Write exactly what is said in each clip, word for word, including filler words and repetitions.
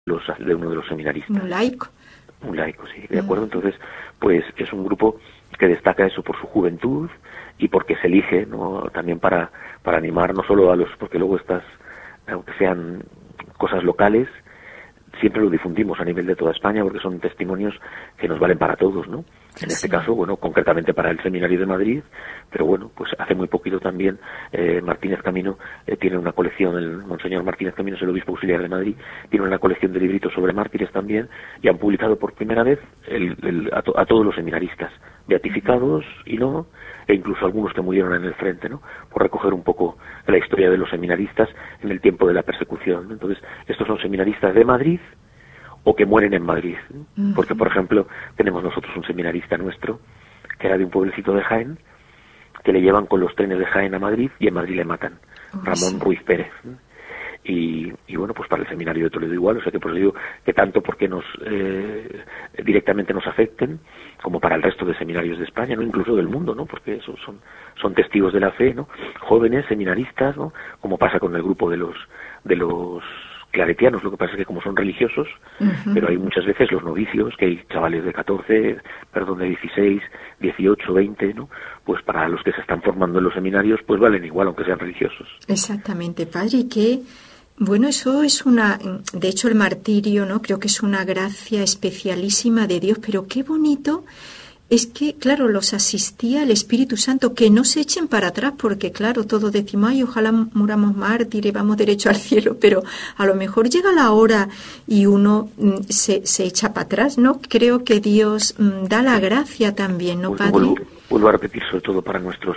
los, de uno de los seminaristas. Un laico. Un laico, sí, de acuerdo. Entonces, pues es un grupo que destaca eso por su juventud y porque se elige, ¿no? También para, para animar no solo a los, porque luego estas, aunque sean cosas locales, siempre lo difundimos a nivel de toda España porque son testimonios que nos valen para todos, ¿no? En este sí. caso, bueno, concretamente para el Seminario de Madrid, pero bueno, pues hace muy poquito también eh, Martínez Camino eh, tiene una colección, el Monseñor Martínez Camino es el obispo auxiliar de Madrid, tiene una colección de libritos sobre mártires también, y han publicado por primera vez el, el, a, to, a todos los seminaristas, beatificados y no, e incluso algunos que murieron en el frente, ¿no? Por recoger un poco la historia de los seminaristas en el tiempo de la persecución, ¿no? Entonces, estos son seminaristas de Madrid o que mueren en Madrid, ¿no? Porque, por ejemplo, tenemos nosotros un seminarista nuestro que era de un pueblecito de Jaén, que le llevan con los trenes de Jaén a Madrid y en Madrid le matan, Ramón Ruiz Pérez, ¿no? Y, y bueno, pues para el seminario de Toledo igual, o sea que por eso digo que tanto porque nos eh, directamente nos afecten, como para el resto de seminarios de España, no incluso del mundo, ¿no? Porque eso son son testigos de la fe, ¿no? Jóvenes seminaristas, ¿no? Como pasa con el grupo de los de los claretianos, lo que pasa es que como son religiosos, uh-huh. pero hay muchas veces los novicios, que hay chavales de catorce, perdón, de dieciséis, dieciocho, veinte, ¿no? Pues para los que se están formando en los seminarios, pues valen igual, aunque sean religiosos. Exactamente, padre, y que bueno, eso es una, de hecho el martirio, ¿no? Creo que es una gracia especialísima de Dios, pero qué bonito es que, claro, los asistía el Espíritu Santo, que no se echen para atrás, porque claro, todos decimos, ay, ojalá muramos mártires, vamos derecho al cielo, pero a lo mejor llega la hora y uno mm, se, se echa para atrás, ¿no? Creo que Dios mm, da la gracia también, ¿no, padre? Vuelvo, vuelvo a repetir, sobre todo para nuestros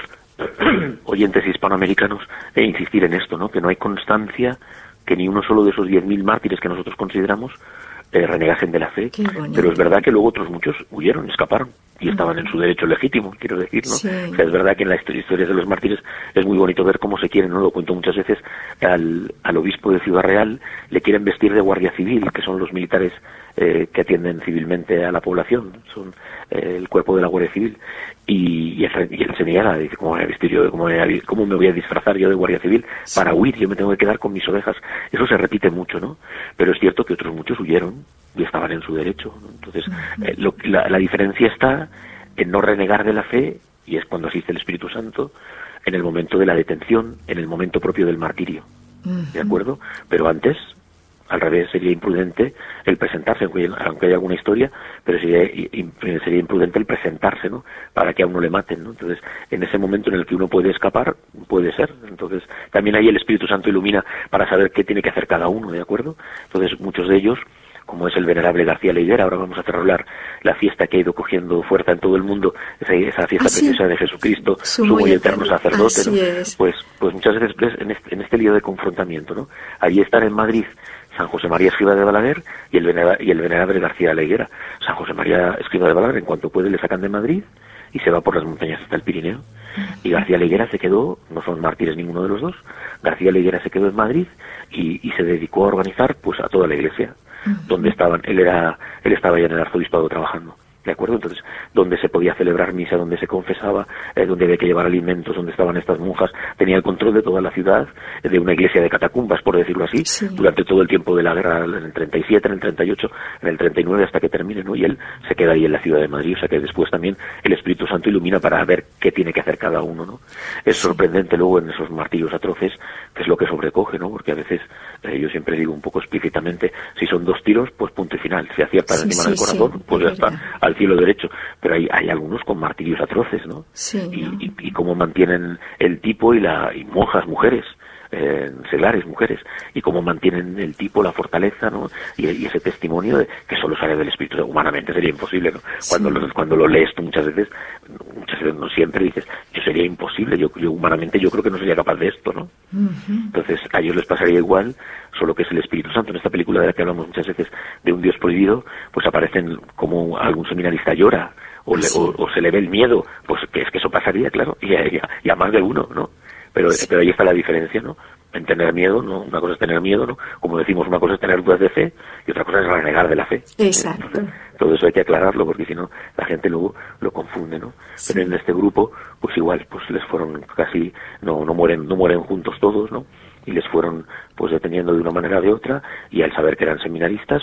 oyentes hispanoamericanos, e insistir en esto, ¿no? Que no hay constancia que ni uno solo de esos diez mil mártires que nosotros consideramos eh, renegasen de la fe, pero es verdad que luego otros muchos huyeron, escaparon y estaban en su derecho legítimo, quiero decir, ¿no? Sí. O sea, es verdad que en las historias de los mártires es muy bonito ver cómo se quieren, ¿no? Lo cuento muchas veces, al, al obispo de Ciudad Real le quieren vestir de guardia civil, que son los militares eh, que atienden civilmente a la población, son eh, el cuerpo de la Guardia Civil, y, y, él, y él se niega, dice, ¿cómo me voy a vestir yo, cómo me, cómo me voy a disfrazar yo de guardia civil sí. para huir? Yo me tengo que quedar con mis ovejas. Eso se repite mucho, ¿no? Pero es cierto que otros muchos huyeron y estaban en su derecho, ¿no? Entonces, uh-huh. eh, lo, la, la diferencia está en no renegar de la fe, y es cuando asiste el Espíritu Santo, en el momento de la detención, en el momento propio del martirio, uh-huh. ¿de acuerdo? Pero antes, al revés, sería imprudente el presentarse, aunque, aunque haya alguna historia, pero sería, sería imprudente el presentarse, ¿no? Para que a uno le maten, ¿no? Entonces, en ese momento en el que uno puede escapar, puede ser. Entonces, también ahí el Espíritu Santo ilumina para saber qué tiene que hacer cada uno, ¿de acuerdo? Entonces, muchos de ellos, como es el venerable García Leiguera, ahora vamos a celebrar la fiesta que ha ido cogiendo fuerza en todo el mundo, esa, esa fiesta ¿Ah, preciosa sí? de Jesucristo, sumo y eterno sacerdote, ¿no? Pues, pues muchas veces en este, en este lío de confrontamiento, ¿no? Allí están en Madrid San José María Escrivá de Balaguer y el, venera, y el venerable García Leiguera. San José María Escrivá de Balaguer, en cuanto puede, le sacan de Madrid y se va por las montañas hasta el Pirineo. Y García Leiguera se quedó, no son mártires ninguno de los dos, García Leiguera se quedó en Madrid y, y se dedicó a organizar pues a toda la iglesia, uh-huh. donde estaban, él era, él estaba ya en el arzobispado trabajando. ¿De acuerdo? Entonces, donde se podía celebrar misa, donde se confesaba, eh, donde había que llevar alimentos, donde estaban estas monjas, tenía el control de toda la ciudad, eh, de una iglesia de catacumbas, por decirlo así, sí. durante todo el tiempo de la guerra, en el treinta y siete, en el treinta y ocho, en el treinta y nueve, hasta que termine, ¿no? Y él se queda ahí en la ciudad de Madrid, o sea que después también el Espíritu Santo ilumina para ver qué tiene que hacer cada uno, ¿no? Es sí. sorprendente luego en esos martirios atroces, que es lo que sobrecoge, ¿no? Porque a veces, eh, yo siempre digo un poco explícitamente, si son dos tiros, pues punto y final, si aciertan sí, encima sí, del corazón, sí, pues ya está, al cielo derecho, pero hay, hay algunos con martirios atroces, ¿no? Sí, y, ¿no? y, y cómo mantienen el tipo y la y monjas mujeres, eh, seglares mujeres, y cómo mantienen el tipo, la fortaleza, ¿no? Y, y ese testimonio de que solo sale del Espíritu, humanamente sería imposible, ¿no? Cuando sí. lo, cuando lo lees tú muchas veces, muchas veces no siempre dices, yo sería imposible, yo, yo humanamente yo creo que no sería capaz de esto, ¿no? Uh-huh. Entonces a ellos les pasaría igual, solo que es el Espíritu Santo. En esta película de la que hablamos muchas veces de un Dios prohibido, pues aparecen como algún seminarista llora, o, le, sí. o, o se le ve el miedo, pues que es que eso pasaría, claro, y a, y a, y a más de uno, ¿no? Pero, sí. pero ahí está la diferencia, ¿no? En tener miedo, ¿no? Una cosa es tener miedo, ¿no? Como decimos, una cosa es tener dudas de fe y otra cosa es renegar de la fe. Exacto. Entonces, todo eso hay que aclararlo porque si no, la gente luego lo confunde, ¿no? Sí. Pero en este grupo, pues igual, pues les fueron casi, no, no mueren, no mueren juntos todos, ¿no? y les fueron pues deteniendo de una manera o de otra, y al saber que eran seminaristas